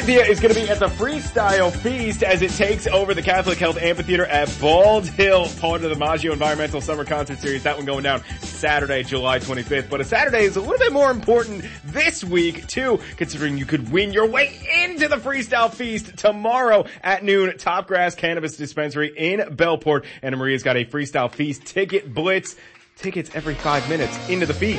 Cynthia is going to be at the Freestyle Feast as it takes over the Catholic Health Amphitheater at Bald Hill, part of the Maggio Environmental Summer Concert Series. That one going down Saturday, July 25th. But a Saturday is a little bit more important this week, too, considering you could win your way into the Freestyle Feast tomorrow at noon. Top Grass Cannabis Dispensary in Bellport. Anna Maria's got a Freestyle Feast ticket blitz. Tickets every 5 minutes into the feast.